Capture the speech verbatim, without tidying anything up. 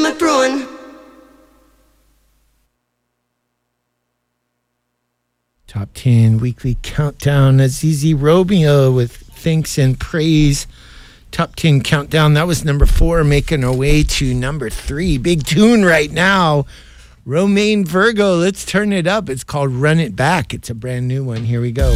McBruin. Top ten weekly countdown. Azizi Romeo with Thanks and Praise. Top ten countdown. That was number four, making our way to number three. Big tune right now. Romaine Virgo. Let's turn it up. It's called Run It Back. It's a brand new one. Here we go.